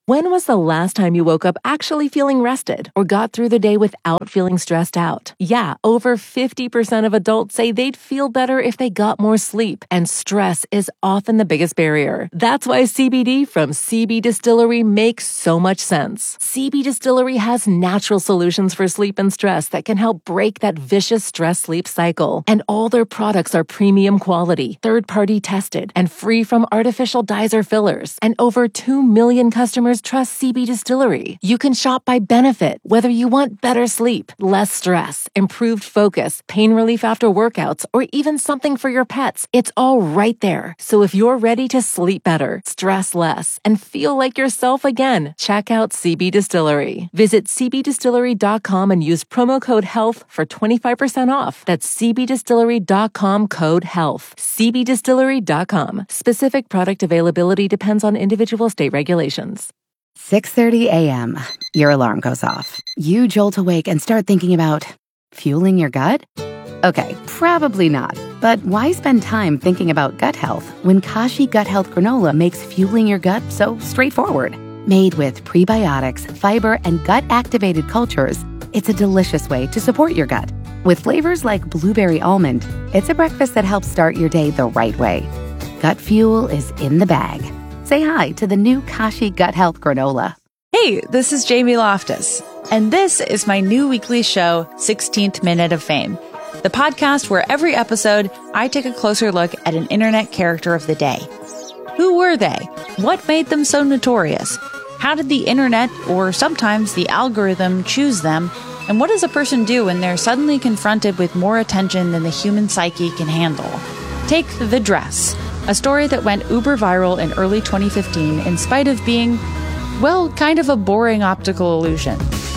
When was the last time you woke up actually feeling rested or got through the day without feeling stressed out? Yeah, over 50% of adults say they'd feel better if they got more sleep, and stress is often the biggest barrier. That's why CBD from CB Distillery makes so much sense. CB Distillery has natural solutions for sleep and stress that can help break that vicious stress-sleep cycle. And all their products are premium quality, third-party tested, and free from artificial dyes or fillers. And over 2 million customers trust CB Distillery. You can shop by benefit, whether you want better sleep, less stress, improved focus, pain relief after workouts, or even something for your pets. It's all right there. So if you're ready to sleep better, stress less, and feel like yourself again, check out CB Distillery. Visit cbdistillery.com and use promo code HEALTH for 25% off. That's cbdistillery.com, code HEALTH. cbdistillery.com. Specific product availability depends on individual state regulations. 6:30 a.m. Your alarm goes off. You jolt awake and start thinking about fueling your gut? Okay, probably not. But why spend time thinking about gut health when Kashi Gut Health Granola makes fueling your gut so straightforward? Made with prebiotics, fiber, and gut-activated cultures, it's a delicious way to support your gut. With flavors like blueberry almond, it's a breakfast that helps start your day the right way. Gut fuel is in the bag. Say hi to the new Kashi Gut Health Granola. Hey, this is Jamie Loftus, and this is my new weekly show, 16th Minute of Fame, the podcast where every episode I take a closer look at an internet character of the day. Who were they? What made them so notorious? How did the internet, or sometimes the algorithm, choose them? And what does a person do when they're suddenly confronted with more attention than the human psyche can handle? Take The Dress, a story that went uber viral in early 2015 in spite of being, well, kind of a boring optical illusion.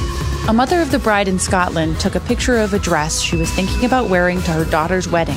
A mother of the bride in Scotland took a picture of a dress she was thinking about wearing to her daughter's wedding.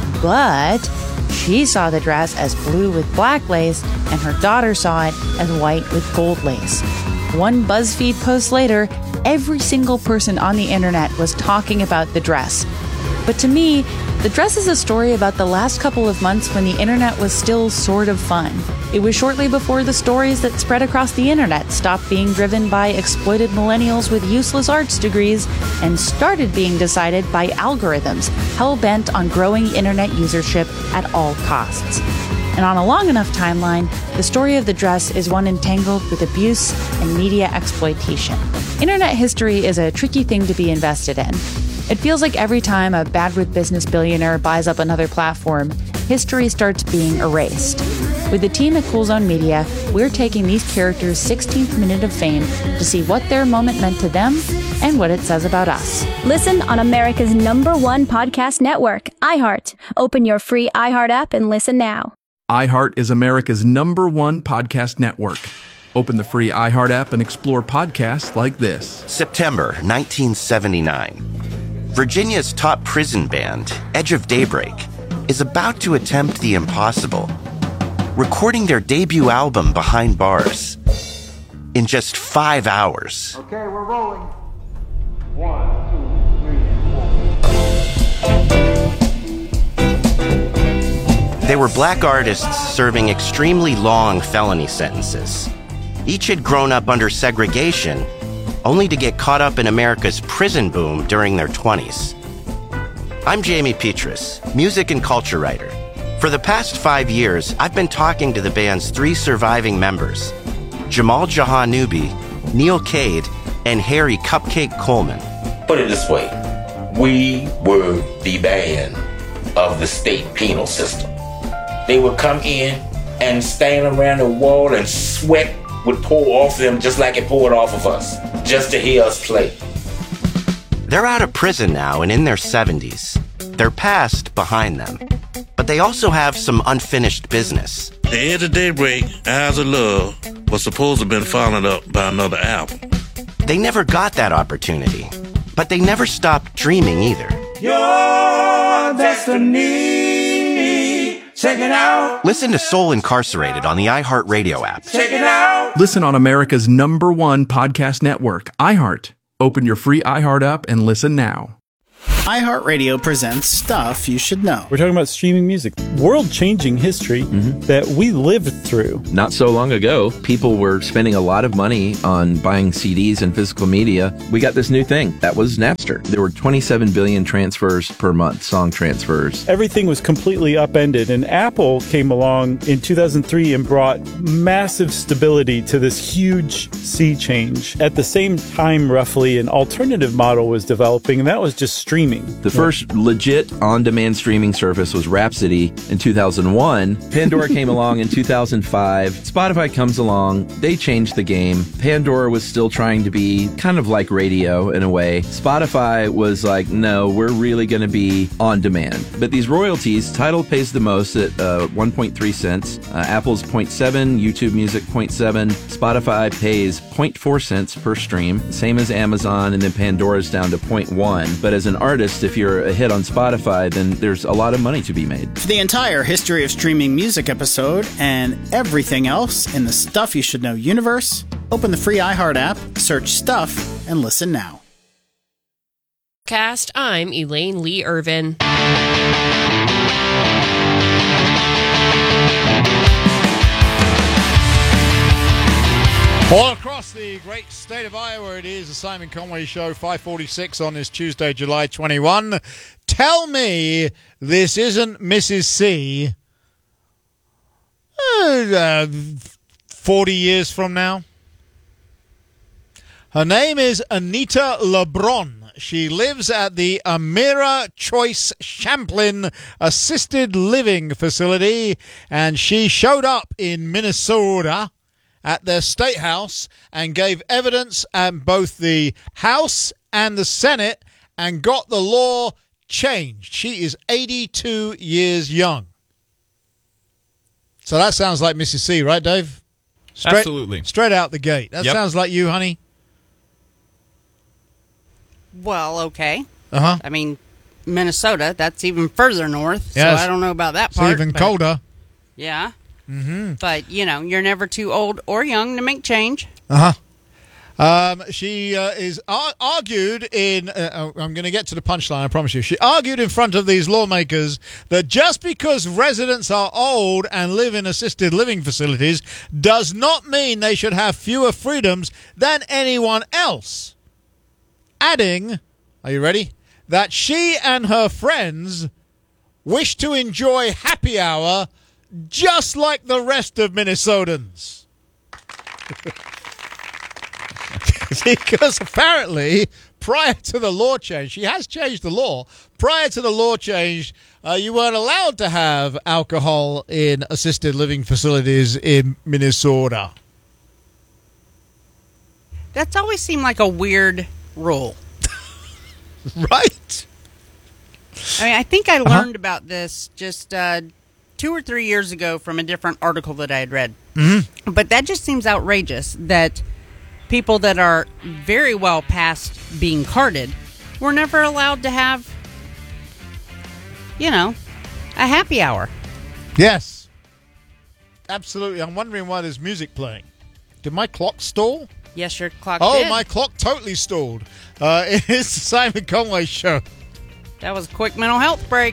But she saw the dress as blue with black lace, and her daughter saw it as white with gold lace. One BuzzFeed post later, every single person on the internet was talking about the dress. But to me, The Dress is a story about the last couple of months when the internet was still sort of fun. It was shortly before the stories that spread across the internet stopped being driven by exploited millennials with useless arts degrees and started being decided by algorithms hell-bent on growing internet usership at all costs. And on a long enough timeline, the story of The Dress is one entangled with abuse and media exploitation. Internet history is a tricky thing to be invested in. It feels like every time a bad with business billionaire buys up another platform, history starts being erased. With the team at Cool Zone Media, we're taking these characters' 16th minute of fame to see what their moment meant to them and what it says about us. Listen on America's #1 podcast network, iHeart. Open your free iHeart app and listen now. iHeart is America's #1 podcast network. Open the free iHeart app and explore podcasts like this. September 1979. Virginia's top prison band, Edge of Daybreak, is about to attempt the impossible, recording their debut album Behind Bars in just 5 hours. Okay, we're rolling. 1, 2, 3, 4. They were black artists serving extremely long felony sentences. Each had grown up under segregation, only to get caught up in America's prison boom during their 20s. I'm Jamie Petrus, music and culture writer. For the past 5 years, I've been talking to the band's 3 surviving members, Jamal Jahanoubi, Neil Cade, and Harry Cupcake Coleman. Put it this way, we were the band of the state penal system. They would come in and stand around the wall and sweat would pour off them just like it poured off of us, just to hear us play. They're out of prison now and in their 70s. Their past behind them. But they also have some unfinished business. The Edge of Daybreak, Eyes of Love, was supposed to have been followed up by another album. They never got that opportunity, but they never stopped dreaming either. Your destiny. Check it out. Listen to Soul Incarcerated on the iHeartRadio app. Check it out. Listen on America's #1 podcast network, iHeart. Open your free iHeart app and listen now. iHeartRadio presents Stuff You Should Know. We're talking about streaming music, world-changing history that we lived through. Not so long ago, people were spending a lot of money on buying CDs and physical media. We got this new thing. That was Napster. There were 27 billion transfers per month, song transfers. Everything was completely upended, and Apple came along in 2003 and brought massive stability to this huge sea change. At the same time, roughly, an alternative model was developing, and that was just streaming. The first legit on-demand streaming service was Rhapsody in 2001. Pandora came along in 2005. Spotify comes along. They changed the game. Pandora was still trying to be kind of like radio in a way. Spotify was like, no, we're really going to be on demand. But these royalties, Tidal pays the most at 1.3 cents. Apple's 0.7, YouTube Music 0.7. Spotify pays 0.4 cents per stream, same as Amazon, and then Pandora's down to 0.1. But as an artist, if you're a hit on Spotify, then there's a lot of money to be made. For the entire history of streaming music episode and everything else in the Stuff You Should Know universe, open the free iHeart app, search Stuff, and listen now. I'm Elaine Lee Irvin. All across the great state of Iowa, it is the Simon Conway Show, 5:46 on this Tuesday, July 21. Tell me this isn't Mrs. C 40 years from now. Her name is Anita LeBron. She lives at the Amira Choice Champlin Assisted Living Facility, and she showed up in Minnesota at their state house and gave evidence at both the House and the Senate and got the law changed. She is 82 years young. So that sounds like Mrs. C, right, Dave? Absolutely. Straight out the gate. That sounds like you, honey. Well, okay. Uh-huh. I mean, Minnesota, that's even further north, Yes. so I don't know about that part. It's even colder. Yeah. Mm-hmm. But, you know, you're never too old or young to make change. Uh-huh. She is argued in, I'm going to get to the punchline, I promise you. She argued in front of these lawmakers that just because residents are old and live in assisted living facilities does not mean they should have fewer freedoms than anyone else. Adding, are you ready? That she and her friends wish to enjoy happy hour just like the rest of Minnesotans. Because apparently, prior to the law change, she has changed the law. Prior to the law change, you weren't allowed to have alcohol in assisted living facilities in Minnesota. That's always seemed like a weird rule. Right? I mean, I think I learned about this just 2 or 3 years ago from a different article that I had read. Mm-hmm. But that just seems outrageous that people that are very well past being carded were never allowed to have, you know, a happy hour. Yes. Absolutely. I'm wondering why there's music playing. Did my clock stall? Yes, your clock did. did. My clock totally stalled. It is the Simon Conway Show. That was a quick mental health break.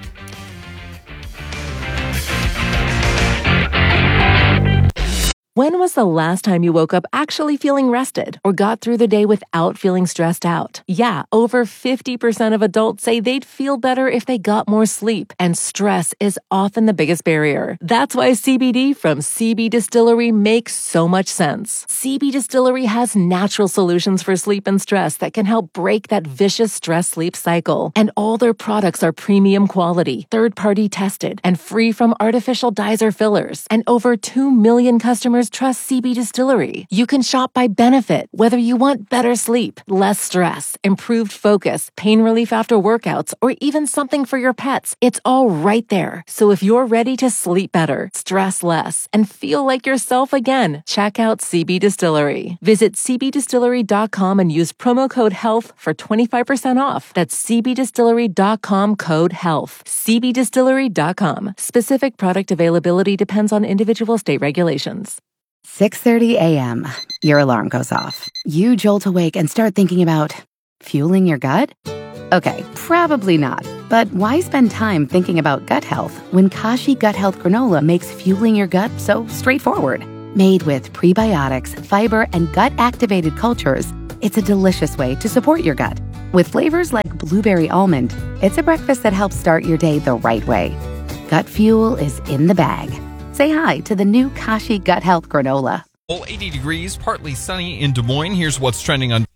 When was the last time you woke up actually feeling rested or got through the day without feeling stressed out? Yeah, over 50% of adults say they'd feel better if they got more sleep, and stress is often the biggest barrier. That's why CBD from CB Distillery makes so much sense. CB Distillery has natural solutions for sleep and stress that can help break that vicious stress-sleep cycle. And all their products are premium quality, third-party tested, and free from artificial dyes or fillers. And over 2 million customers trust CB Distillery. You can shop by benefit, whether you want better sleep, less stress, improved focus, pain relief after workouts, or even something for your pets. It's all right there. So if you're ready to sleep better, stress less, and feel like yourself again, check out CB Distillery. Visit cbdistillery.com and use promo code HEALTH for 25% off. That's cbdistillery.com code HEALTH. cbdistillery.com. Specific product availability depends on individual state regulations. 6:30 a.m. Your alarm goes off. You jolt awake and start thinking about fueling your gut? Okay, probably not. But why spend time thinking about gut health when Kashi Gut Health Granola makes fueling your gut so straightforward? Made with prebiotics, fiber, and gut-activated cultures, it's a delicious way to support your gut. With flavors like blueberry almond, it's a breakfast that helps start your day the right way. Gut fuel is in the bag. Say hi to the new Kashi Gut Health Granola. 80 degrees, partly sunny in Des Moines. Here's what's trending on.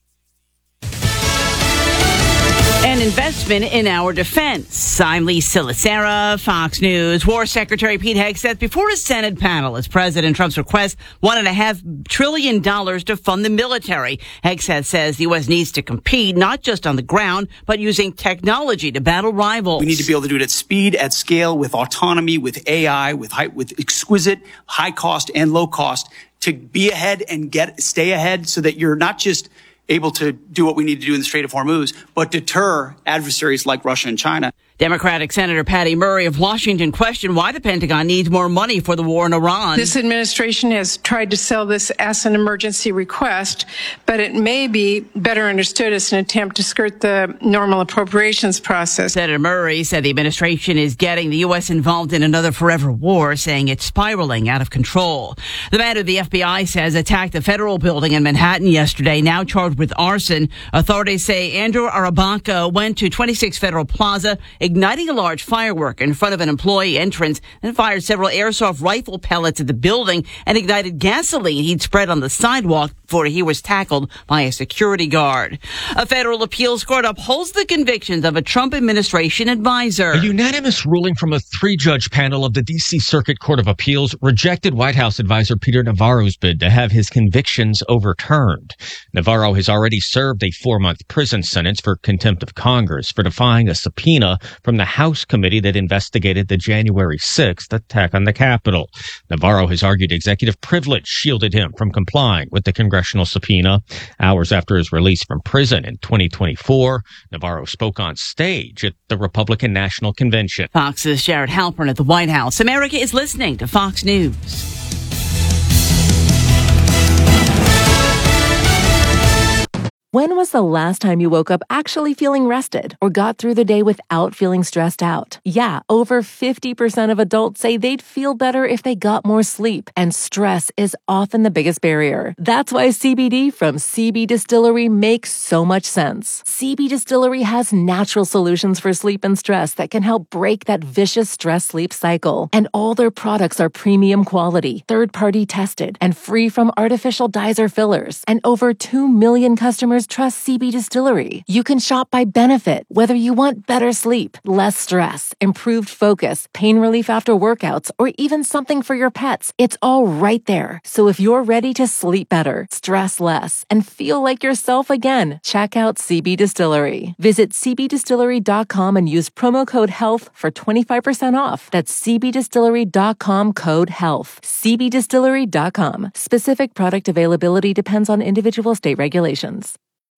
An investment in our defense. I'm Lee Silicera, Fox News. War Secretary Pete Hegseth before a Senate panel as President Trump's request $1.5 trillion to fund the military. Hegseth says the U.S. needs to compete not just on the ground, but using technology to battle rivals. We need to be able to do it at speed, at scale, with autonomy, with AI, with exquisite high cost and low cost to be ahead and stay ahead so that you're not just able to do what we need to do in the Strait of Hormuz, but deter adversaries like Russia and China. Democratic Senator Patty Murray of Washington questioned why the Pentagon needs more money for the war in Iran. This administration has tried to sell this as an emergency request, but it may be better understood as an attempt to skirt the normal appropriations process. Senator Murray said the administration is getting the U.S. involved in another forever war, saying it's spiraling out of control. The man who the FBI says attacked the federal building in Manhattan yesterday, now charged with arson. Authorities say Andrew Arabanca went to 26 Federal Plaza, igniting a large firework in front of an employee entrance, and fired several airsoft rifle pellets at the building and ignited gasoline he'd spread on the sidewalk before he was tackled by a security guard. A federal appeals court upholds the convictions of a Trump administration advisor. A unanimous ruling from a 3-judge panel of the D.C. Circuit Court of Appeals rejected White House advisor Peter Navarro's bid to have his convictions overturned. Navarro has already served a 4-month prison sentence for contempt of Congress for defying a subpoena from the House committee that investigated the January 6th attack on the Capitol. Navarro has argued executive privilege shielded him from complying with the congressional subpoena. Hours after his release from prison in 2024, Navarro spoke on stage at the Republican National Convention. Fox's Jared Halpern at the White House. America is listening to Fox News. When was the last time you woke up actually feeling rested or got through the day without feeling stressed out? Yeah, over 50% of adults say they'd feel better if they got more sleep, and stress is often the biggest barrier. That's why CBD from CB Distillery makes so much sense. CB Distillery has natural solutions for sleep and stress that can help break that vicious stress-sleep cycle. And all their products are premium quality, third-party tested, and free from artificial dyes or fillers. And over 2 million customers trust CB Distillery. You can shop by benefit, whether you want better sleep, less stress, improved focus, pain relief after workouts, or even something for your pets. It's all right there. So if you're ready to sleep better, stress less, and feel like yourself again, check out CB Distillery. Visit cbdistillery.com and use promo code HEALTH for 25% off. That's cbdistillery.com code HEALTH. cbdistillery.com. Specific product availability depends on individual state regulations.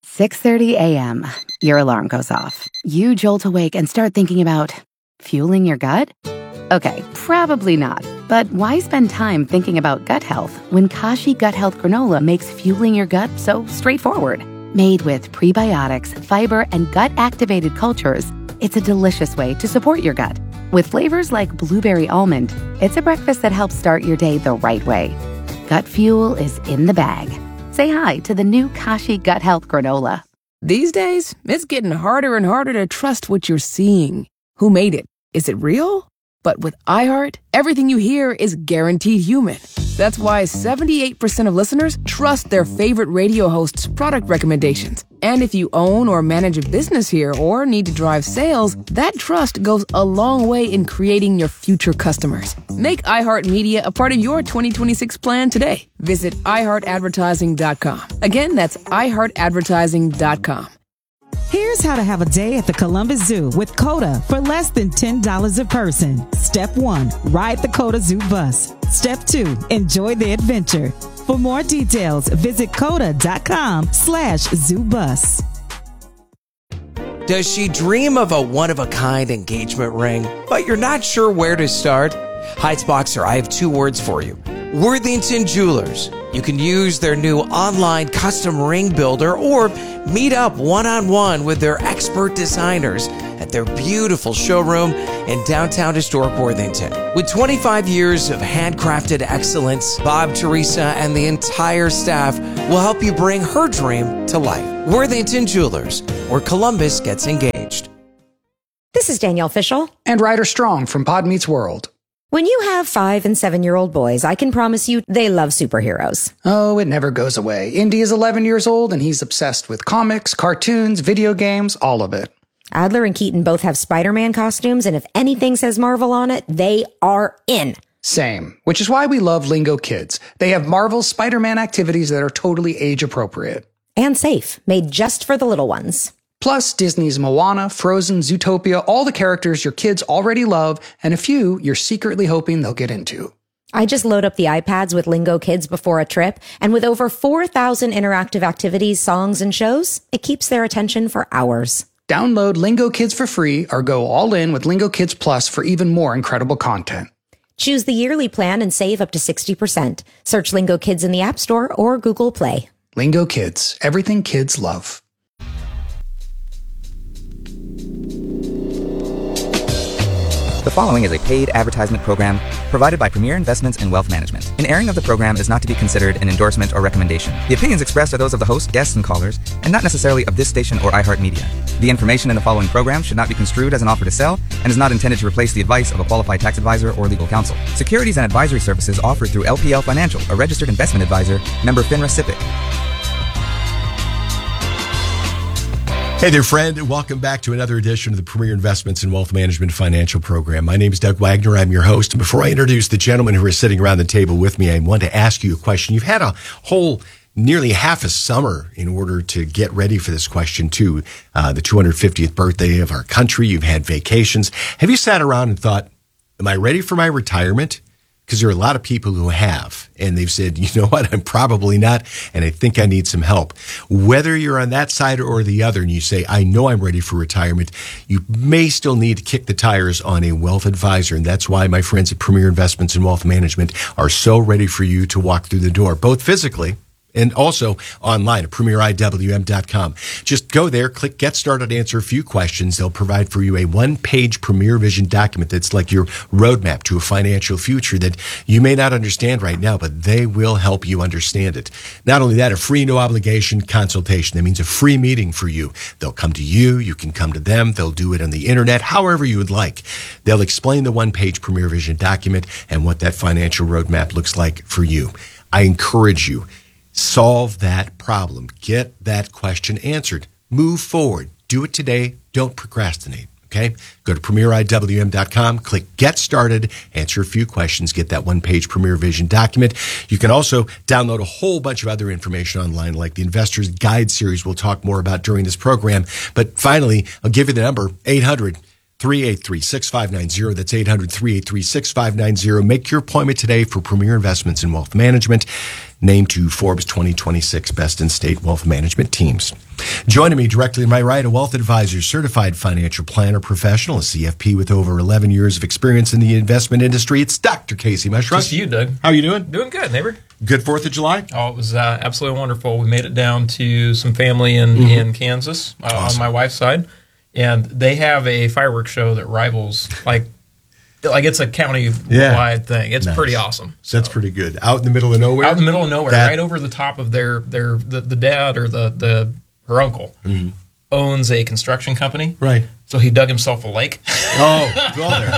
6:30 a.m. Your alarm goes off. You jolt awake and start thinking about fueling your gut? Okay, probably not. But why spend time thinking about gut health when Kashi Gut Health Granola makes fueling your gut so straightforward? Made with prebiotics, fiber, and gut-activated cultures, it's a delicious way to support your gut. With flavors like blueberry almond, it's a breakfast that helps start your day the right way. Gut fuel is in the bag. Say hi to the new Kashi Gut Health Granola. These days, it's getting harder and harder to trust what you're seeing. Who made it? Is it real? But with iHeart, everything you hear is guaranteed human. That's why 78% of listeners trust their favorite radio host's product recommendations. And if you own or manage a business here or need to drive sales, that trust goes a long way in creating your future customers. Make iHeartMedia a part of your 2026 plan today. Visit iHeartAdvertising.com. Again, that's iHeartAdvertising.com. Here's how to have a day at the Columbus Zoo with CODA for less than $10 a person. Step 1, ride the CODA Zoo bus. Step 2, enjoy the adventure. For more details, visit coda.com/zoobus. Does she dream of a one-of-a-kind engagement ring, but you're not sure where to start? Heights Boxer, I have 2 words for you. Worthington Jewelers. You can use their new online custom ring builder or meet up one-on-one with their expert designers at their beautiful showroom in downtown historic Worthington. With 25 years of handcrafted excellence, Bob, Teresa, and the entire staff will help you bring her dream to life. Worthington Jewelers, where Columbus gets engaged. This is Danielle Fishel. And Ryder Strong from Pod Meets World. When you have 5- and 7-year-old boys, I can promise you they love superheroes. Oh, it never goes away. Indy is 11 years old and he's obsessed with comics, cartoons, video games, all of it. Adler and Keaton both have Spider-Man costumes, and if anything says Marvel on it, they are in. Same, which is why we love Lingo Kids. They have Marvel's Spider-Man activities that are totally age appropriate. And safe, made just for the little ones. Plus, Disney's Moana, Frozen, Zootopia, all the characters your kids already love, and a few you're secretly hoping they'll get into. I just load up the iPads with Lingo Kids before a trip, and with over 4,000 interactive activities, songs, and shows, it keeps their attention for hours. Download Lingo Kids for free or go all in with Lingo Kids Plus for even more incredible content. Choose the yearly plan and save up to 60%. Search Lingo Kids in the App Store or Google Play. Lingo Kids, everything kids love. The following is a paid advertisement program provided by Premier Investments in Wealth Management. An airing of the program is not to be considered an endorsement or recommendation. The opinions expressed are those of the host, guests, and callers, and not necessarily of this station or iHeartMedia. The information in the following program should not be construed as an offer to sell and is not intended to replace the advice of a qualified tax advisor or legal counsel. Securities and advisory services offered through LPL Financial, a registered investment advisor, member FINRA SIPC. Hey there, friend. Welcome back to another edition of the Premier Investments in Wealth Management Financial Program. My name is Doug Wagner. I'm your host. And before I introduce the gentlemen who are sitting around the table with me, I want to ask you a question. You've had a whole nearly half a summer in order to get ready for this question, too. The 250th birthday of our country. You've had vacations. Have you sat around and thought, am I ready for my retirement? Because there are a lot of people who have, and they've said, you know what, I'm probably not, and I think I need some help. Whether you're on that side or the other, and you say, I know I'm ready for retirement, you may still need to kick the tires on a wealth advisor, and that's why my friends at Premier Investments in Wealth Management are so ready for you to walk through the door, both physically and also online at premieriwm.com. Just go there, click Get Started, answer a few questions. They'll provide for you a one-page Premier Vision document that's like your roadmap to a financial future that you may not understand right now, but they will help you understand it. Not only that, a free no-obligation consultation. That means a free meeting for you. They'll come to you. You can come to them. They'll do it on the internet, however you would like. They'll explain the one-page Premier Vision document and what that financial roadmap looks like for you. I encourage you. Solve that problem. Get that question answered. Move forward. Do it today. Don't procrastinate. Okay? Go to premieriwm.com, click Get Started, answer a few questions, get that one-page Premier Vision document. You can also download a whole bunch of other information online, like the Investor's Guide series we'll talk more about during this program. But finally, I'll give you the number, 800-383-6590. That's 800-383-6590. Make your appointment today for Premier Investments in Wealth Management, named to Forbes 2026 Best in State Wealth Management Teams. Joining me directly to my right, a wealth advisor, certified financial planner professional, a CFP with over 11 years of experience in the investment industry. It's Dr. Casey Mushrock. Just you, Doug. How are you doing? Doing good, neighbor. Good 4th of July? Oh, it was absolutely wonderful. We made it down to some family in Kansas on my wife's side, and they have a fireworks show that rivals like it's a county-wide thing. It's pretty awesome. So that's pretty good. Out in the middle of nowhere? Out in the middle of nowhere, right over the top of the dad or her uncle owns a construction company. Right. So he dug himself a lake. Oh, go there.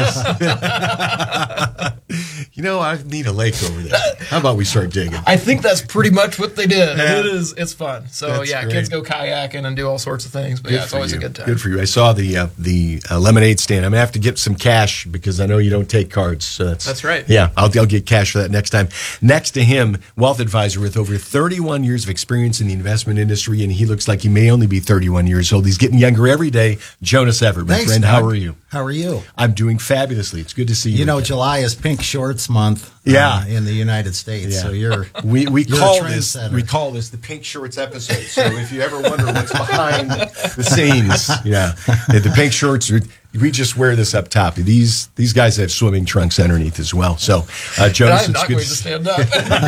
Nice. You know, I need a lake over there. How about we start digging? I think that's pretty much what they did. Yeah. It's fun. So That's great. kids go kayaking and do all sorts of things. But it's always a good time. Good for you. I saw the lemonade stand. I'm gonna have to get some cash because I know you don't take cards. So that's right. Yeah, I'll get cash for that next time. Next to him, wealth advisor with over 31 years of experience in the investment industry, and he looks like he may only be 31 years old. He's getting younger every day. Jonas Everett, my Thanks, friend. Doug. How are you? How are you? I'm doing fabulously. It's good to see you. You know, again. July is Pink Shorts Month. In the United States. Yeah. So you're we you're call a this trendsetter. the Pink Shorts episode. So if you ever wonder what's behind the scenes, the Pink Shorts. We just wear this up top. These guys have swimming trunks underneath as well. So, Jonas, I'm not going to stand up.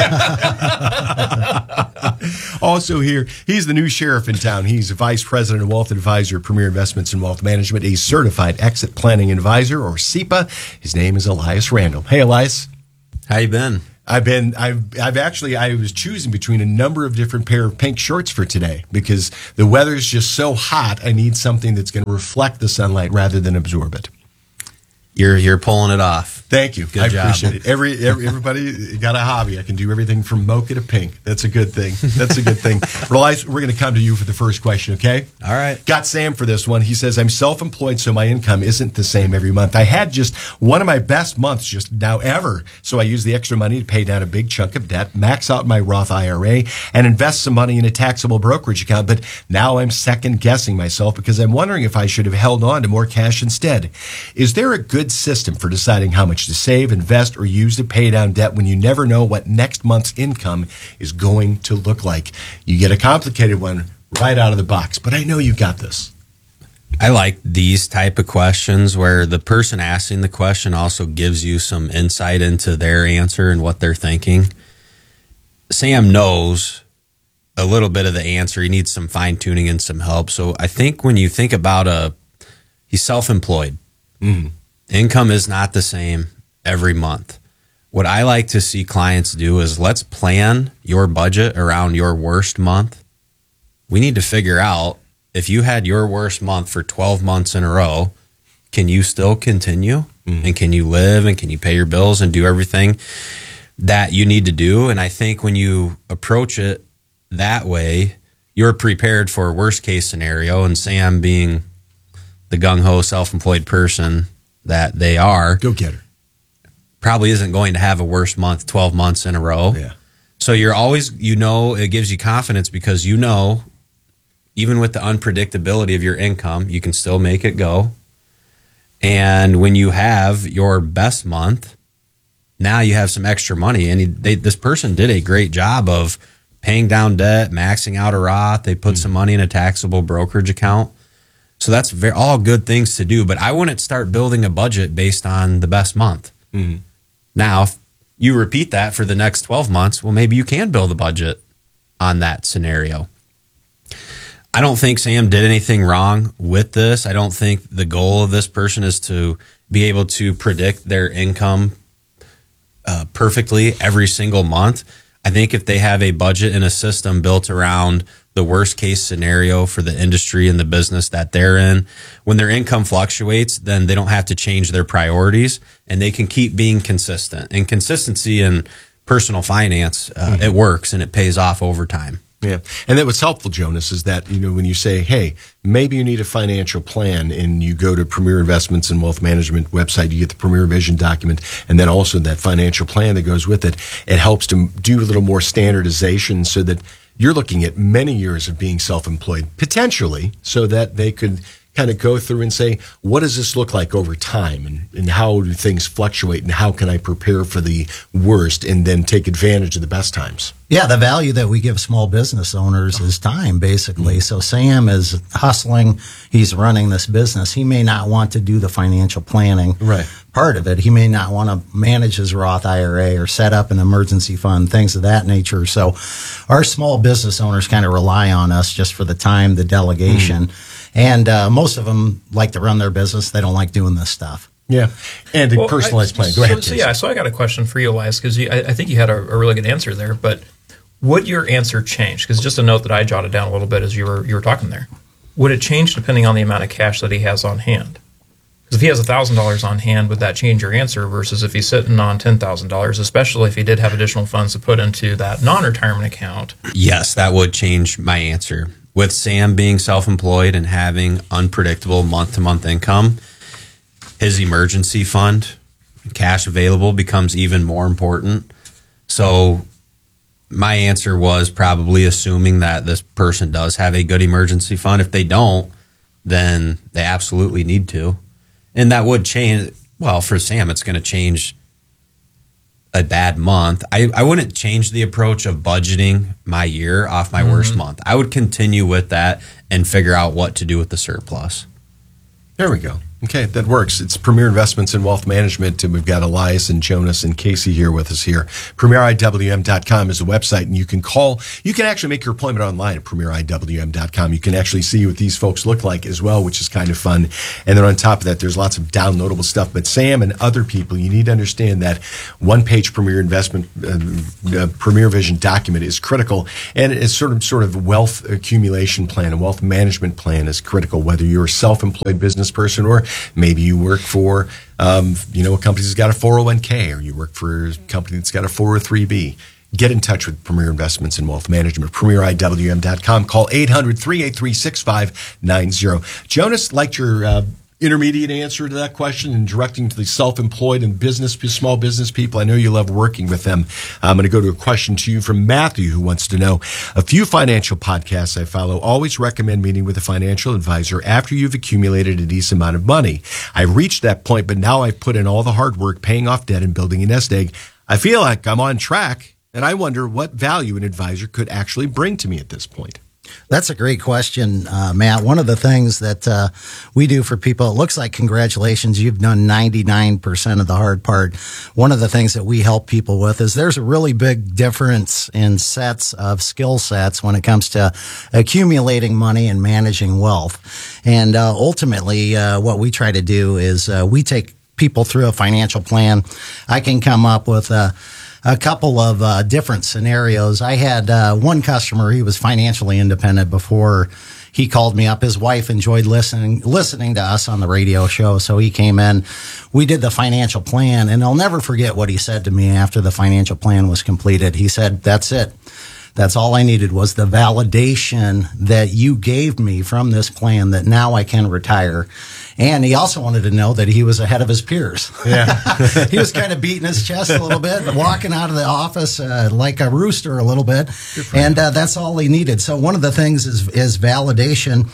Also here, he's the new sheriff in town. He's a vice president of Wealth Advisor, Premier Investments and Wealth Management, a certified exit planning advisor, or CEPA. His name is Elias Randall. Hey, Elias. How you been? I was choosing between a number of different pair of pink shorts for today because the weather's just so hot. I need something that's going to reflect the sunlight rather than absorb it. You're pulling it off. Thank you. Good I job. appreciate it. Everybody got a hobby. I can do everything from mocha to pink. That's a good thing. Elias, we're going to come to you for the first question, okay? All right. Got Sam for this one. He says, I'm self-employed, so my income isn't the same every month. I had just one of my best months just now ever, so I use the extra money to pay down a big chunk of debt, max out my Roth IRA, and invest some money in a taxable brokerage account. But now I'm second-guessing myself because I'm wondering if I should have held on to more cash instead. Is there a good system for deciding how much to save, invest, or use to pay down debt when you never know what next month's income is going to look like? You get a complicated one right out of the box, but I know you got this. I like these type of questions where the person asking the question also gives you some insight into their answer and what they're thinking. Sam knows a little bit of the answer. He needs some fine tuning and some help. So I think when you think about he's self-employed. Mm-hmm. Income is not the same every month. What I like to see clients do is let's plan your budget around your worst month. We need to figure out if you had your worst month for 12 months in a row, can you still continue? And can you live and can you pay your bills and do everything that you need to do? And I think when you approach it that way, you're prepared for a worst case scenario. And Sam, being the gung-ho self-employed person that they are, go get her, probably isn't going to have a worse month 12 months in a row. Yeah. So you're always, it gives you confidence because even with the unpredictability of your income, you can still make it go. And when you have your best month, now you have some extra money. And this person did a great job of paying down debt, maxing out a Roth. They put some money in a taxable brokerage account. So that's all good things to do, but I wouldn't start building a budget based on the best month. Mm-hmm. Now, if you repeat that for the next 12 months, well, maybe you can build a budget on that scenario. I don't think Sam did anything wrong with this. I don't think the goal of this person is to be able to predict their income perfectly every single month. I think if they have a budget and a system built around the worst case scenario for the industry and the business that they're in, when their income fluctuates, then they don't have to change their priorities and they can keep being consistent. And consistency in personal finance, it works and it pays off over time. Yeah. And that what's helpful, Jonas, is that, when you say, hey, maybe you need a financial plan and you go to Premier Investments and Wealth Management website, you get the Premier Vision document and then also that financial plan that goes with it. It helps to do a little more standardization so that you're looking at many years of being self-employed, potentially, so that they could kind of go through and say, what does this look like over time? And how do things fluctuate? And how can I prepare for the worst and then take advantage of the best times? Yeah, the value that we give small business owners is time, basically. So Sam is hustling. He's running this business. He may not want to do the financial planning part of it. He may not want to manage his Roth IRA or set up an emergency fund, things of that nature. So our small business owners kind of rely on us just for the time, the delegation. And most of them like to run their business. They don't like doing this stuff. Yeah. And a personalized plan. Go ahead. So I got a question for you, Elias, because I think you had a really good answer there. But would your answer change? Because just a note that I jotted down a little bit as you were talking there. Would it change depending on the amount of cash that he has on hand? Because if he has $1,000 on hand, would that change your answer versus if he's sitting on $10,000, especially if he did have additional funds to put into that non-retirement account? Yes, that would change my answer. With Sam being self-employed and having unpredictable month-to-month income, his emergency fund, cash available, becomes even more important. So my answer was probably assuming that this person does have a good emergency fund. If they don't, then they absolutely need to. And that would change. Well, for Sam, it's going to change a bad month. I wouldn't change the approach of budgeting my year off my worst month. I would continue with that and figure out what to do with the surplus. There we go. Okay, that works. It's Premier Investments in Wealth Management, and we've got Elias and Jonas and Casey here with us here. PremierIWM.com is the website, and you can call. You can actually make your appointment online at PremierIWM.com. You can actually see what these folks look like as well, which is kind of fun. And then on top of that, there's lots of downloadable stuff. But Sam and other people, you need to understand that one-page Premier Investment, Premier Vision document is critical, and it's sort of wealth accumulation plan, a wealth management plan is critical, whether you're a self-employed business person or maybe you work for, a company that's got a 401k, or you work for a company that's got a 403b. Get in touch with Premier Investments in Wealth Management, PremierIWM.com. Call 800-383-6590. Jonas, liked your intermediate answer to that question and directing to the self-employed and small business people. I know you love working with them. I'm going to go to a question to you from Matthew, who wants to know, a few financial podcasts I follow always recommend meeting with a financial advisor after you've accumulated a decent amount of money. I've reached that point, but now I've put in all the hard work paying off debt and building a nest egg. I feel like I'm on track, and I wonder what value an advisor could actually bring to me at this point. That's a great question, Matt. One of the things that we do for people, it looks like congratulations, you've done 99% of the hard part. One of the things that we help people with is there's a really big difference in sets of skill sets when it comes to accumulating money and managing wealth. And ultimately, what we try to do is we take people through a financial plan. I can come up with a couple of different scenarios. I had one customer, he was financially independent before he called me up. His wife enjoyed listening to us on the radio show, so he came in. We did the financial plan, and I'll never forget what he said to me after the financial plan was completed. He said, "That's it. That's all I needed was the validation that you gave me from this plan that now I can retire." And he also wanted to know that he was ahead of his peers. Yeah. He was kind of beating his chest a little bit, walking out of the office like a rooster a little bit. And that's all he needed. So one of the things is validation.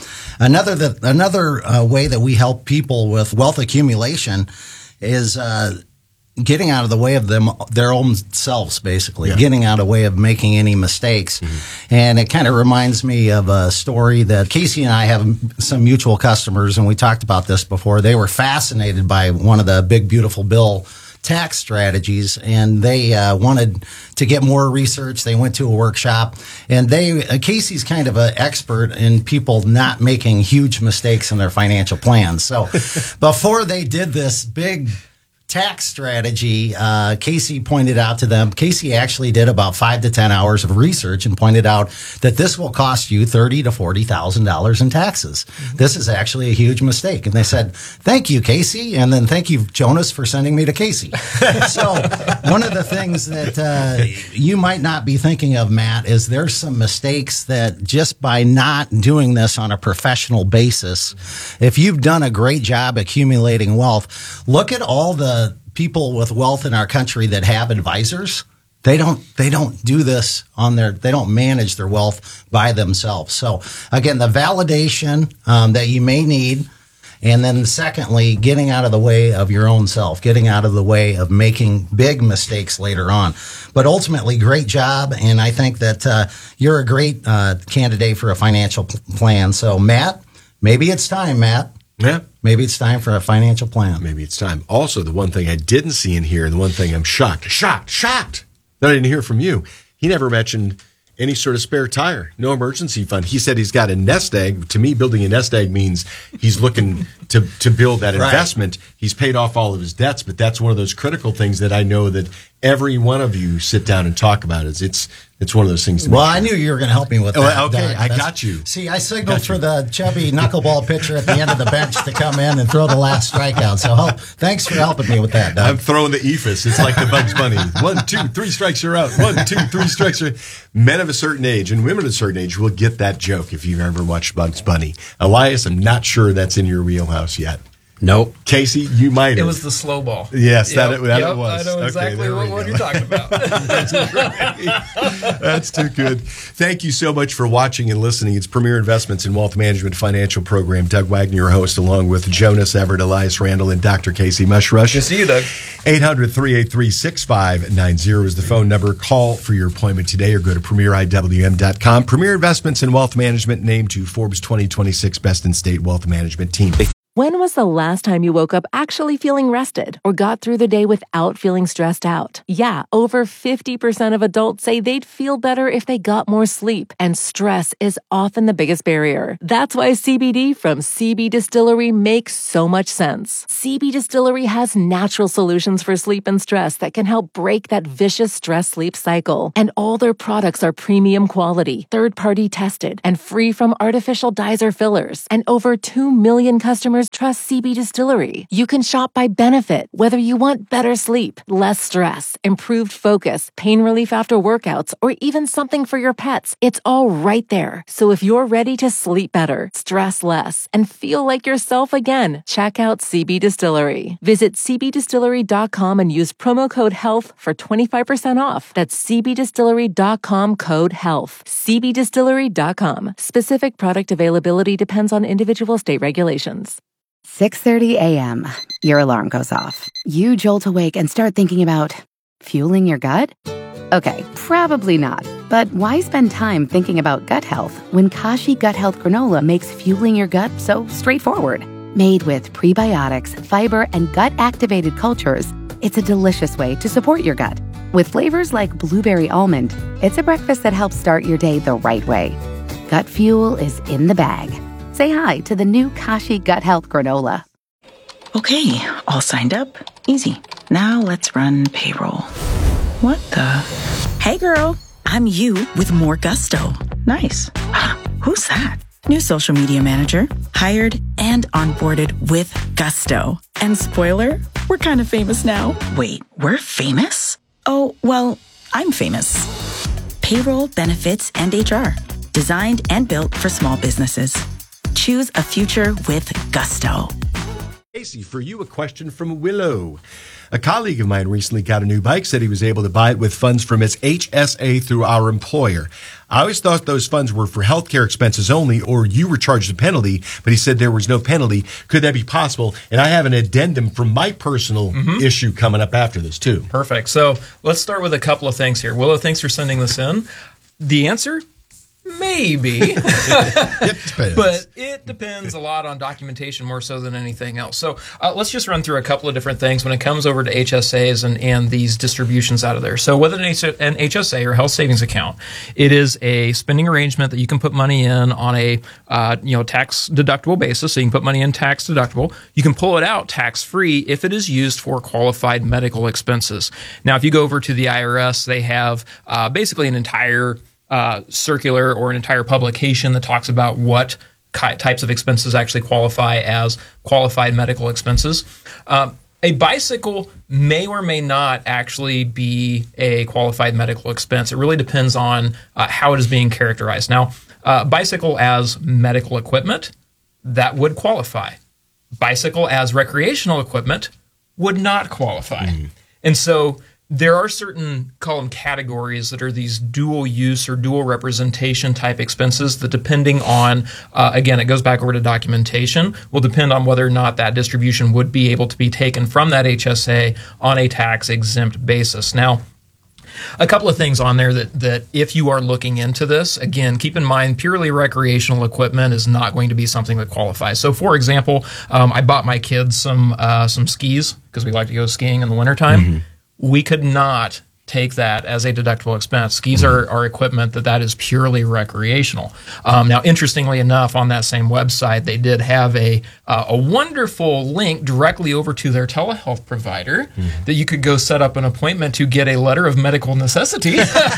Another way that we help people with wealth accumulation is getting out of the way of their own selves, basically, getting out of the way of making any mistakes. Mm-hmm. And it kind of reminds me of a story that Casey and I have some mutual customers, and we talked about this before. They were fascinated by one of the Big Beautiful Bill tax strategies, and they wanted to get more research. They went to a workshop, and Casey's kind of an expert in people not making huge mistakes in their financial plans. So before they did this big tax strategy, Casey pointed out to them, Casey actually did about 5 to 10 hours of research and pointed out that this will cost you $30,000 to $40,000 in taxes. Mm-hmm. This is actually a huge mistake. And they said, "Thank you, Casey." And then, "Thank you, Jonas, for sending me to Casey." So one of the things that you might not be thinking of, Matt, is there's some mistakes that just by not doing this on a professional basis, if you've done a great job accumulating wealth, look at all the people with wealth in our country that have advisors. They don't do this they don't manage their wealth by themselves. So again, the validation that you may need, and then secondly, getting out of the way of your own self, getting out of the way of making big mistakes later on. But ultimately, great job, and I think that you're a great candidate for a financial plan. So Matt, maybe it's time, Matt. Yeah. Maybe it's time for a financial plan. Maybe it's time. Also, the one thing I didn't see in here, and the one thing I'm shocked that I didn't hear from you, he never mentioned any sort of spare tire, no emergency fund. He said he's got a nest egg. To me, building a nest egg means he's looking to build that investment. He's paid off all of his debts, but that's one of those critical things that I know that every one of you sit down and talk about. It's one of those things. Well, I knew you were going to help me with that. Okay, Doug. I got you. See, I signaled for the chubby knuckleball pitcher at the end of the bench to come in and throw the last strikeout. So thanks for helping me with that, Doug. I'm throwing the ephus. It's like the Bugs Bunny. 1, 2, 3 strikes, you're out. 1, 2, 3 strikes. Men of a certain age and women of a certain age will get that joke if you've ever watched Bugs Bunny. Elias, I'm not sure that's in your wheelhouse yet. Nope. Casey, you might have. It was the slow ball. Yes, Yep. that Yep, it was. I know exactly there we what go. you're talking about. That's too good. Thank you so much for watching and listening. It's Premier Investments in Wealth Management Financial Program. Doug Wagner, your host, along with Jonas Everett, Elias Randall, and Dr. Casey Mushrush. Good to see you, Doug. 800-383-6590 is the phone number. Call for your appointment today or go to premieriwm.com. Premier Investments in Wealth Management named to Forbes 2026 Best in State Wealth Management Team. When was the last time you woke up actually feeling rested or got through the day without feeling stressed out? Yeah, over 50% of adults say they'd feel better if they got more sleep, and stress is often the biggest barrier. That's why CBD from CB Distillery makes so much sense. CB Distillery has natural solutions for sleep and stress that can help break that vicious stress-sleep cycle. And all their products are premium quality, third-party tested, and free from artificial dyes or fillers. And over 2 million customers trust CB Distillery. You can shop by benefit, whether you want better sleep, less stress, improved focus, pain relief after workouts, or even something for your pets. It's all right there. So if you're ready to sleep better, stress less, and feel like yourself again, check out CB Distillery. Visit cbdistillery.com and use promo code HEALTH for 25% off. That's cbdistillery.com code HEALTH. cbdistillery.com. Specific product availability depends on individual state regulations. 6:30 a.m. Your alarm goes off. You jolt awake and start thinking about fueling your gut? Okay, probably not. But why spend time thinking about gut health when Kashi Gut Health Granola makes fueling your gut so straightforward? Made with prebiotics, fiber, and gut-activated cultures, it's a delicious way to support your gut. With flavors like blueberry almond, it's a breakfast that helps start your day the right way. Gut fuel is in the bag. Say hi to the new Kashi Gut Health Granola. Okay, all signed up. Easy. Now let's run payroll. What the? Hey girl, I'm you with more gusto. Nice. Who's that? New social media manager. Hired and onboarded with gusto. And spoiler, we're kind of famous now. Wait, we're famous? Oh, well, I'm famous. Payroll, benefits, and HR. Designed and built for small businesses. Choose a future with gusto. Casey, for you, a question from Willow. A colleague of mine recently got a new bike, said he was able to buy it with funds from his HSA through our employer. I always thought those funds were for healthcare expenses only, or you were charged a penalty, but he said there was no penalty. Could that be possible? And I have an addendum from my personal issue coming up after this, too. Perfect. So let's start with a couple of things here. Willow, thanks for sending this in. The answer? Maybe. But it depends a lot on documentation more so than anything else. So let's just run through a couple of different things when it comes over to HSAs and these distributions out of there. So whether an HSA or health savings account, it is a spending arrangement that you can put money in on a tax deductible basis. So you can put money in tax deductible. You can pull it out tax free if it is used for qualified medical expenses. Now, if you go over to the IRS, they have basically an entire circular or an entire publication that talks about what types of expenses actually qualify as qualified medical expenses. A bicycle may or may not actually be a qualified medical expense. It really depends on how it is being characterized. Now, bicycle as medical equipment, that would qualify. Bicycle as recreational equipment would not qualify. And so there are certain, call them categories, that are these dual use or dual representation type expenses that, depending on, again, it goes back over to documentation, will depend on whether or not that distribution would be able to be taken from that HSA on a tax exempt basis. Now, a couple of things on there that if you are looking into this, again, keep in mind purely recreational equipment is not going to be something that qualifies. So, for example, I bought my kids some skis because we like to go skiing in the wintertime. We could not take that as a deductible expense. Skis are equipment that is purely recreational. Now, interestingly enough, on that same website, they did have a wonderful link directly over to their telehealth provider that you could go set up an appointment to get a letter of medical necessity,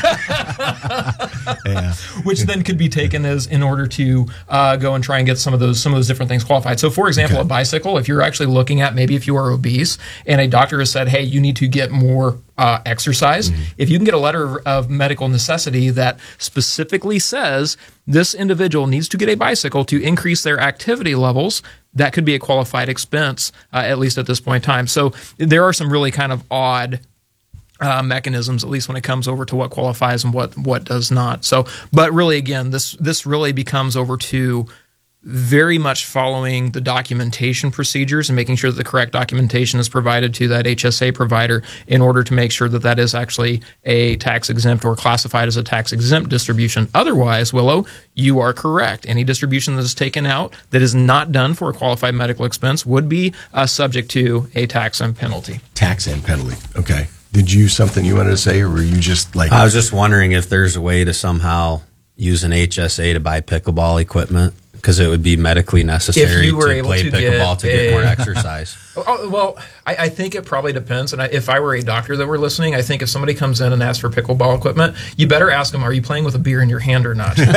which then could be taken as in order to go and try and get some of those different things qualified. So, for example, a bicycle, if you're actually looking at, maybe if you are obese and a doctor has said, hey, you need to get more exercise, if you can get a letter of medical necessity that specifically says this individual needs to get a bicycle to increase their activity levels, that could be a qualified expense, at least at this point in time. So there are some really kind of odd mechanisms, at least when it comes over to what qualifies and what does not. So, but really, again, this really becomes over to very much following the documentation procedures and making sure that the correct documentation is provided to that HSA provider in order to make sure that that is actually a tax exempt or classified as a tax exempt distribution. Otherwise, Willow, you are correct. Any distribution that is taken out that is not done for a qualified medical expense would be subject to a tax and penalty. Tax and penalty. Okay. Did you something you wanted to say, or were you just like... I was just wondering if there's a way to somehow use an HSA to buy pickleball equipment, because it would be medically necessary to play pickleball to get more exercise. Well, I think it probably depends. And if I were a doctor that were listening, I think if somebody comes in and asks for pickleball equipment, you better ask them, are you playing with a beer in your hand or not? Because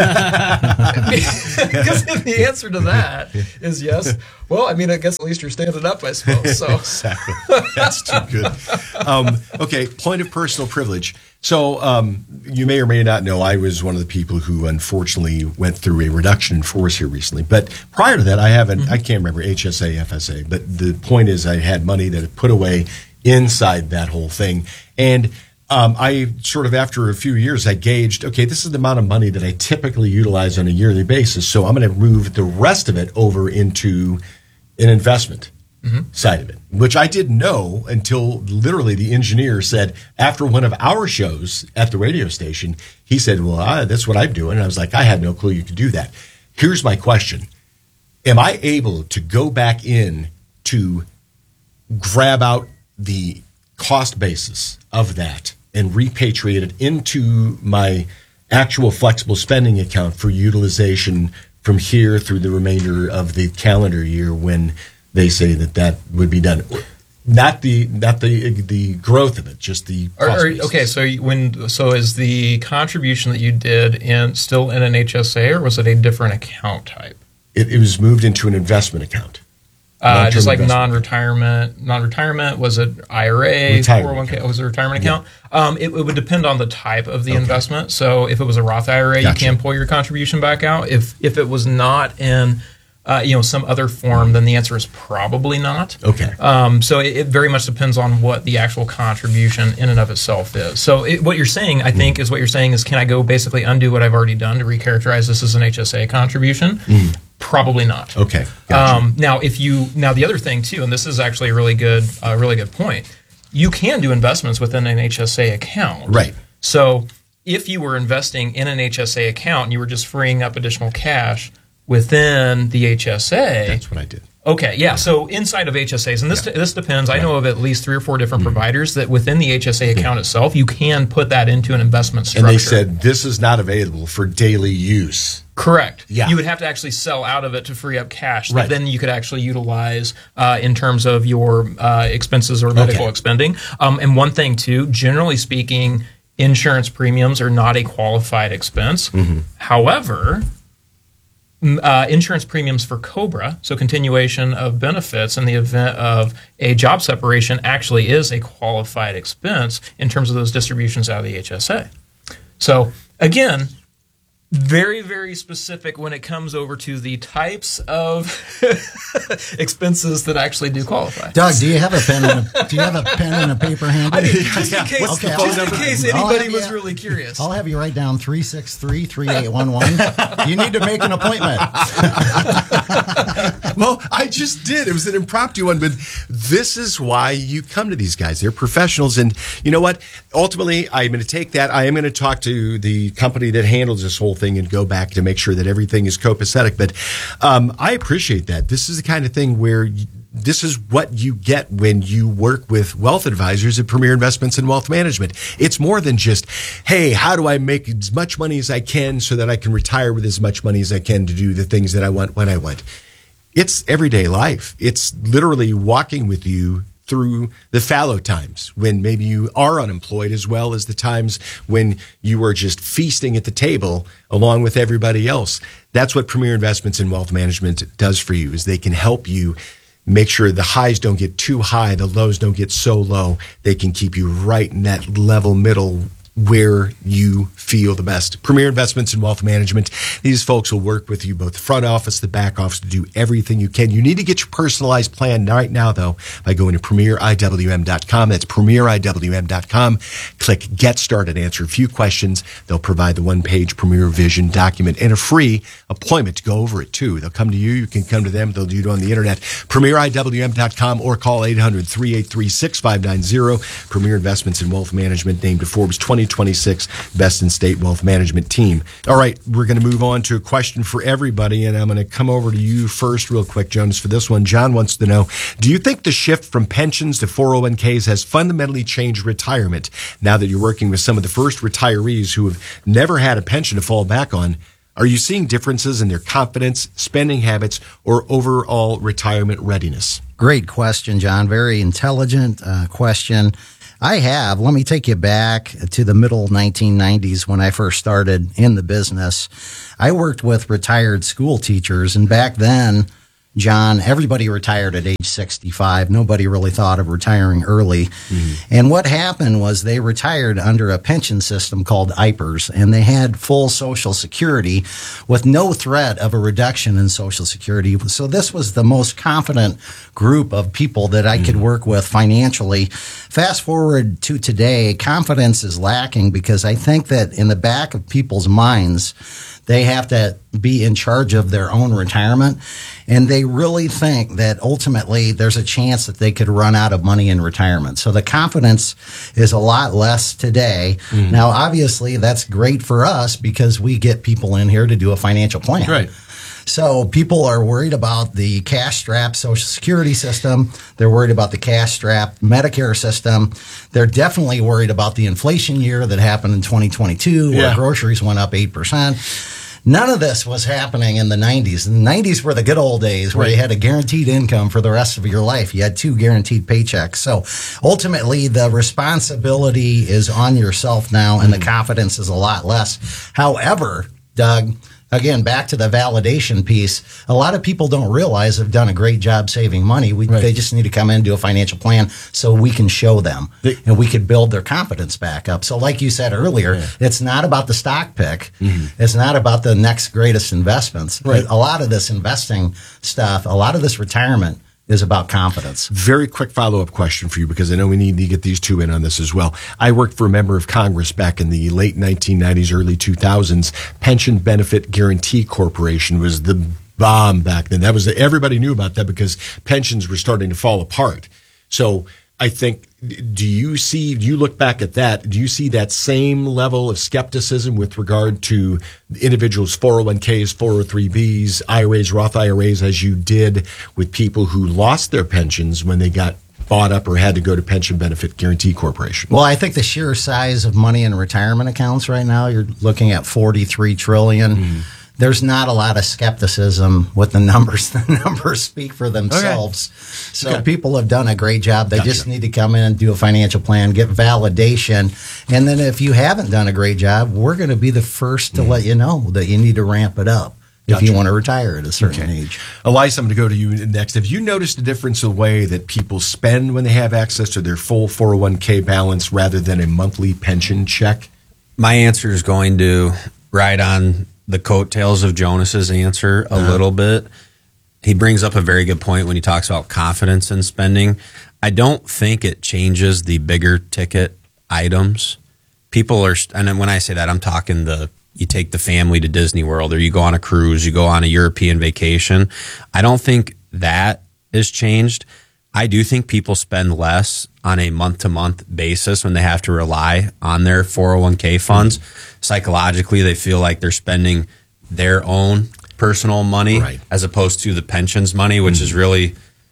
if the answer to that is yes, well, I mean, I guess at least you're standing up, I suppose. So. Exactly. That's too good. Okay, point of personal privilege. So you may or may not know, I was one of the people who unfortunately went through a reduction in force here recently. But prior to that, I can't remember HSA, FSA, but the point is I had money that I put away inside that whole thing. And I sort of, after a few years, I gauged, okay, this is the amount of money that I typically utilize on a yearly basis. So I'm going to move the rest of it over into an investment side of it, which I didn't know until literally the engineer said, after one of our shows at the radio station, he said, well, that's what I'm doing. And I was like, I had no clue you could do that. Here's my question. Am I able to go back in to grab out the cost basis of that and repatriate it into my actual flexible spending account for utilization from here through the remainder of the calendar year when they say that would be done? Not the growth of it, just the cost basis. Okay, so is the contribution that you did still in an HSA, or was it a different account type? It was moved into an investment account. Just like non-retirement, was it IRA, 401k? Was it a retirement account? It would depend on the type of the investment. So if it was a Roth IRA, you can pull your contribution back out. If it was not in some other form, then the answer is probably not. Okay. So it very much depends on what the actual contribution in and of itself is. So what you're saying, I think, is can I go basically undo what I've already done to recharacterize this as an HSA contribution? Probably not. Okay. Gotcha. Now the other thing too, and this is actually a really good point, you can do investments within an HSA account. Right. So if you were investing in an HSA account and you were just freeing up additional cash within the HSA. That's what I did. Okay, yeah. So inside of HSAs, and this depends. I know of at least 3 or 4 different providers that within the HSA account itself, you can put that into an investment structure. And they said this is not available for daily use. Correct. Yeah. You would have to actually sell out of it to free up cash right. that then you could actually utilize in terms of your expenses or medical expending. And one thing too, generally speaking, insurance premiums are not a qualified expense. However, insurance premiums for COBRA, so continuation of benefits in the event of a job separation, actually is a qualified expense in terms of those distributions out of the HSA. So again, very, very specific when it comes over to the types of expenses that actually do qualify. Doug, do you have a pen and a paper handy? Just in case anybody was really curious. I'll have you write down 363-3811. You need to make an appointment. Well, I just did. It was an impromptu one, but this is why you come to these guys. They're professionals, and you know what? Ultimately, I'm going to take that. I am going to talk to the company that handles this whole thing and go back to make sure that everything is copacetic. But I appreciate that. This is the kind of thing where this is what you get when you work with wealth advisors at Premier Investments and Wealth Management. It's more than just, hey, how do I make as much money as I can so that I can retire with as much money as I can to do the things that I want when I want. It's everyday life. It's literally walking with you through the fallow times when maybe you are unemployed, as well as the times when you are just feasting at the table along with everybody else. That's what Premier Investments in Wealth Management does for you, is they can help you make sure the highs don't get too high, the lows don't get so low. They can keep you right in that level middle where you feel the best. Premier Investments and Wealth Management. These folks will work with you, both the front office, the back office, to do everything you can. You need to get your personalized plan right now, though, by going to PremierIWM.com. That's PremierIWM.com. Click Get Started. Answer a few questions. They'll provide the one-page Premier Vision document and a free appointment to go over it, too. They'll come to you. You can come to them. They'll do it on the internet. PremierIWM.com or call 800-383-6590. Premier Investments and Wealth Management named to Forbes 2026 Best in State Wealth Management Team. All right, we're going to move on to a question for everybody, and I'm going to come over to you first real quick, Jonas, for this one. John wants to know, do you think the shift from pensions to 401ks has fundamentally changed retirement now that you're working with some of the first retirees who have never had a pension to fall back on? Are you seeing differences in their confidence, spending habits, or overall retirement readiness? Great question, John. Very intelligent question. Let me take you back to the middle 1990s when I first started in the business. I worked with retired school teachers, and back then, John, everybody retired at age 65. Nobody really thought of retiring early. Mm-hmm. And what happened was they retired under a pension system called IPERS, and they had full Social Security with no threat of a reduction in Social Security. So this was the most confident group of people that I could work with financially. Fast forward to today, confidence is lacking because I think that in the back of people's minds, they have to be in charge of their own retirement, and they really think that ultimately there's a chance that they could run out of money in retirement. So the confidence is a lot less today. Mm-hmm. Now, obviously, that's great for us because we get people in here to do a financial plan. Right. So people are worried about the cash-strapped Social Security system. They're worried about the cash-strapped Medicare system. They're definitely worried about the inflation year that happened in 2022 where groceries went up 8%. None of this was happening in the 90s. The 90s were the good old days where you had a guaranteed income for the rest of your life. You had 2 guaranteed paychecks. So ultimately, the responsibility is on yourself now, and the confidence is a lot less. However, Doug, again, back to the validation piece, a lot of people don't realize they've done a great job saving money. They just need to come in and do a financial plan so we can show them and we can build their confidence back up. So like you said earlier, it's not about the stock pick. Mm-hmm. It's not about the next greatest investments. Right. A lot of this investing stuff, a lot of this retirement is about confidence. Very quick follow-up question for you, because I know we need to get these two in on this as well. I worked for a member of Congress back in the late 1990s, early 2000s. Pension Benefit Guaranty Corporation was the bomb back then. Everybody knew about that because pensions were starting to fall apart. So I think, do you look back at that, do you see that same level of skepticism with regard to individuals' 401ks, 403bs, IRAs, Roth IRAs, as you did with people who lost their pensions when they got bought up or had to go to Pension Benefit Guaranty Corporation? Well, I think the sheer size of money in retirement accounts right now, you're looking at $43 trillion. Mm-hmm. There's not a lot of skepticism with the numbers. The numbers speak for themselves. Okay. So people have done a great job. They just need to come in and do a financial plan, get validation. And then if you haven't done a great job, we're going to be the first to let you know that you need to ramp it up if you want to retire at a certain age. Elias, I'm going to go to you next. Have you noticed a difference in the way that people spend when they have access to their full 401k balance rather than a monthly pension check? My answer is going to ride on the coattails of Jonas's answer a little bit. He brings up a very good point when he talks about confidence in spending. I don't think it changes the bigger ticket items. People are, and then when I say that, I'm talking you take the family to Disney World, or you go on a cruise, you go on a European vacation. I don't think that is changed. I do think people spend less on a month-to-month basis when they have to rely on their 401k funds. Psychologically, they feel like they're spending their own personal money as opposed to the pensions money, which is really,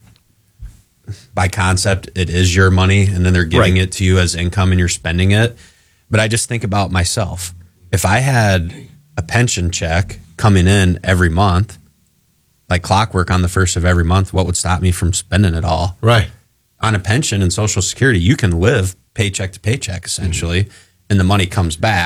by concept, it is your money, and then they're giving it to you as income and you're spending it. But I just think about myself. If I had a pension check coming in every month, like clockwork on the first of every month, what would stop me from spending it all? Right. On a pension and Social Security, you can live paycheck to paycheck, essentially, and the money comes back.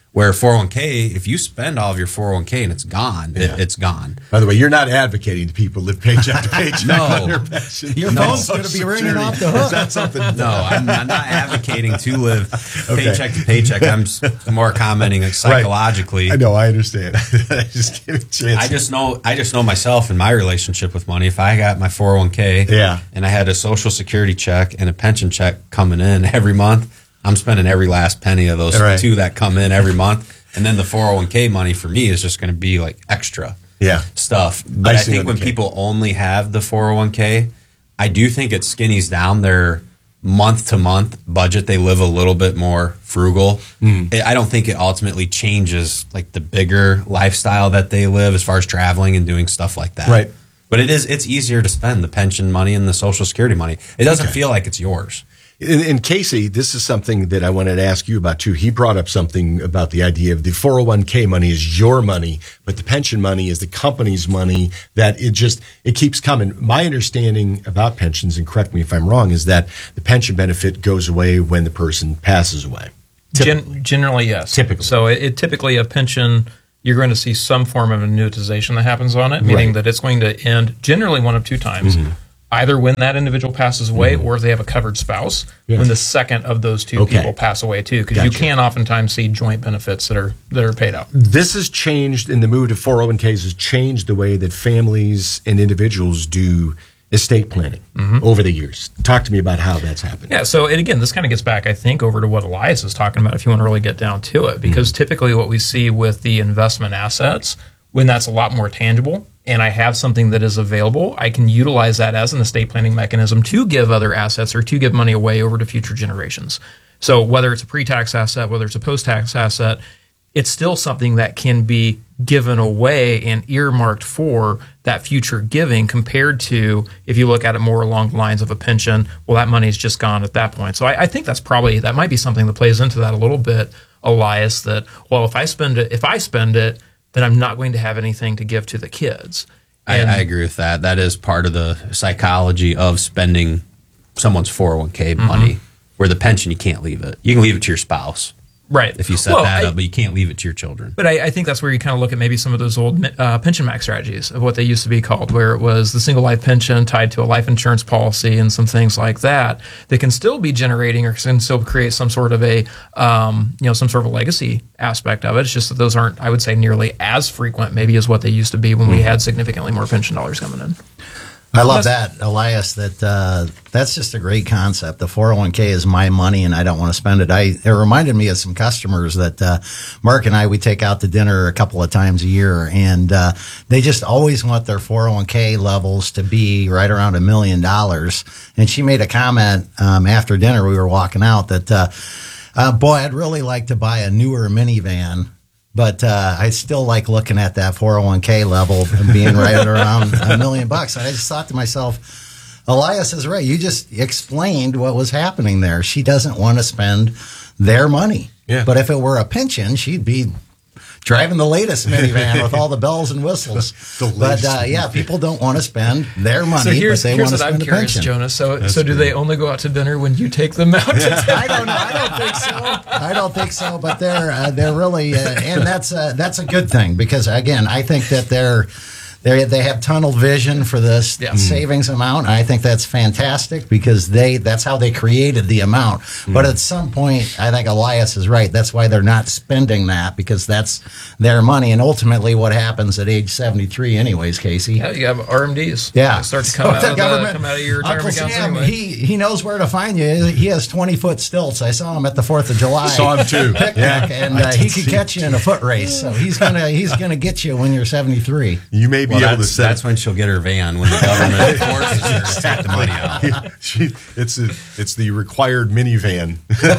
Where 401k, if you spend all of your 401k and it's gone, it's gone. By the way, you're not advocating to people live paycheck to paycheck. No. On their pension. Your phone's going to be ringing off the hook. Is that something? No, I'm not advocating to live paycheck to paycheck. I'm more commenting psychologically. Right. I know, I understand. I just get a chance. I just know myself and my relationship with money. If I got my 401k and I had a Social Security check and a pension check coming in every month, I'm spending every last penny of those two that come in every month. And then the 401k money for me is just going to be like extra stuff. But I think when people only have the 401k, I do think it skinnies down their month to month budget. They live a little bit more frugal. I don't think it ultimately changes like the bigger lifestyle that they live as far as traveling and doing stuff like that. Right. But it's easier to spend the pension money and the Social Security money. It doesn't feel like it's yours. And Casey, this is something that I wanted to ask you about too. He brought up something about the idea of the 401k money is your money, but the pension money is the company's money, that it keeps coming. My understanding about pensions, and correct me if I'm wrong, is that the pension benefit goes away when the person passes away. Generally, yes. Typically. So typically a pension, you're going to see some form of annuitization that happens on it, meaning that it's going to end generally one of two times. Either when that individual passes away or if they have a covered spouse, when the second of those two people pass away too, because you can oftentimes see joint benefits that are paid out. This has changed, in the move to 401ks has changed the way that families and individuals do estate planning over the years. Talk to me about how that's happened. Yeah, so and again, this kind of gets back, I think, over to what Elias is talking about if you want to really get down to it, because typically what we see with the investment assets, when that's a lot more tangible, and I have something that is available, I can utilize that as an estate planning mechanism to give other assets or to give money away over to future generations. So whether it's a pre-tax asset, whether it's a post-tax asset, it's still something that can be given away and earmarked for that future giving, compared to if you look at it more along the lines of a pension, well, that money is just gone at that point. So I think that might be something that plays into that a little bit, Elias, that, well, if I spend it, then I'm not going to have anything to give to the kids. I agree with that. That is part of the psychology of spending someone's 401k money, where the pension, you can't leave it. You can leave it to your spouse. Right. If you set that up, but you can't leave it to your children. But I think that's where you kind of look at maybe some of those old pension max strategies of what they used to be called, where it was the single life pension tied to a life insurance policy and some things like that can still be generating or can still create some sort of a, some sort of a legacy aspect of it. It's just that those aren't, I would say, nearly as frequent maybe as what they used to be when we had significantly more pension dollars coming in. I love that, Elias, that's just a great concept. The 401k is my money and I don't want to spend it. It reminded me of some customers that Mark and we take out to dinner a couple of times a year, and they just always want their 401k levels to be right around $1 million. And she made a comment after dinner, we were walking out, that, boy, I'd really like to buy a newer minivan. But I still like looking at that 401k level being right around $1 million. And I just thought to myself, Elias is right. You just explained what was happening there. She doesn't want to spend their money. Yeah. But if it were a pension, she'd be driving the latest minivan with all the bells and whistles. But people don't want to spend their money, but they want to spend a pension. Jonas. So do they only go out to dinner when you take them out to dinner? I don't know. I don't think so. But they're really, and that's a good thing, because again, I think that they have tunnel vision for this savings amount. And I think that's fantastic, because that's how they created the amount. But at some point, I think Elias is right. That's why they're not spending that, because that's their money. And ultimately, what happens at age 73 anyways, Casey? Yeah, you have RMDs. Yeah. They start to come out of your retirement accounts anyway. He knows where to find you. He has 20-foot stilts. I saw him at the 4th of July. Saw him too. And he could catch you in a foot race. So he's gonna get you when you're 73. You may be able to set. That's when she'll get her van, when the government forces her to take the money out. It's the required minivan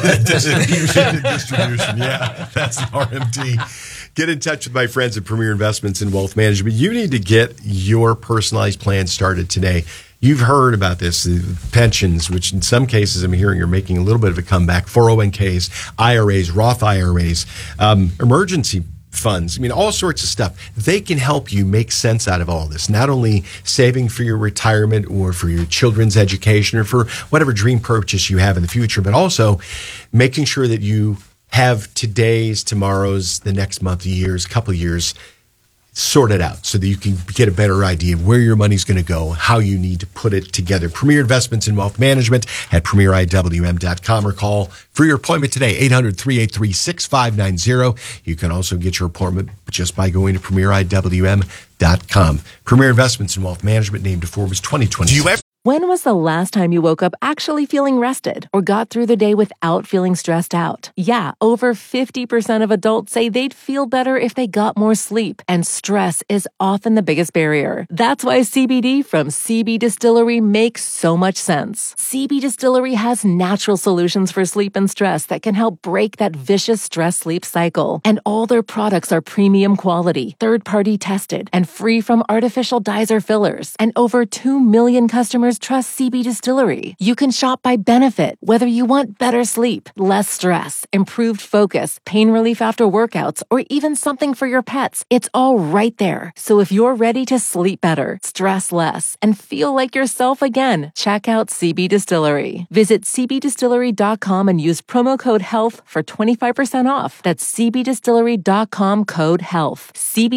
distribution. Yeah, that's the RMD. Get in touch with my friends at Premier Investments and Wealth Management. You need to get your personalized plan started today. You've heard about this, pensions, which in some cases I'm hearing are making a little bit of a comeback. 401ks, IRAs, Roth IRAs, emergency funds. I mean, all sorts of stuff. They can help you make sense out of all this. Not only saving for your retirement or for your children's education or for whatever dream purchase you have in the future, but also making sure that you have today's, tomorrow's, the next month, years, couple years sorted out so that you can get a better idea of where your money's going to go, how you need to put it together. Premier Investments in Wealth Management at premieriwm.com, or call for your appointment today, 800-383-6590. You can also get your appointment just by going to premieriwm.com. Premier Investments in Wealth Management, named to Forbes 2020. When was the last time you woke up actually feeling rested or got through the day without feeling stressed out? Yeah, over 50% of adults say they'd feel better if they got more sleep, and stress is often the biggest barrier. That's why CBD from CB Distillery makes so much sense. CB Distillery has natural solutions for sleep and stress that can help break that vicious stress-sleep cycle. And all their products are premium quality, third-party tested, and free from artificial dyes or fillers. And over 2 million customers trust CB Distillery. You can shop by benefit, whether you want better sleep, less stress, improved focus, pain relief after workouts, or even something for your pets. It's all right there. So if you're ready to sleep better, stress less, and feel like yourself again, check out CB Distillery. Visit cbdistillery.com and use promo code HEALTH for 25% off. That's cbdistillery.com, code HEALTH.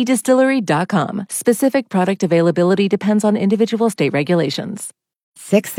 cbdistillery.com. Specific product availability depends on individual state regulations. 6